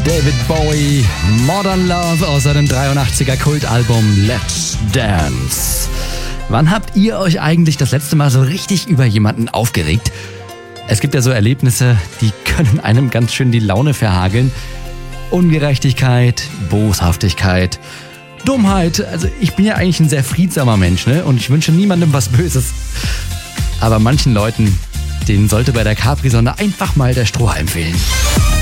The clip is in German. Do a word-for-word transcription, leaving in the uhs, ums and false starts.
David Bowie, Modern Love aus seinem dreiundachtziger Kultalbum Let's Dance. Wann habt ihr euch eigentlich das letzte Mal so richtig über jemanden aufgeregt? Es gibt ja so Erlebnisse, die können einem ganz schön die Laune verhageln. Ungerechtigkeit, Boshaftigkeit, Dummheit. Also ich bin ja eigentlich ein sehr friedsamer Mensch, ne? Und ich wünsche niemandem was Böses. Aber manchen Leuten, denen sollte bei der Capri-Sonne einfach mal der Strohhalm fehlen.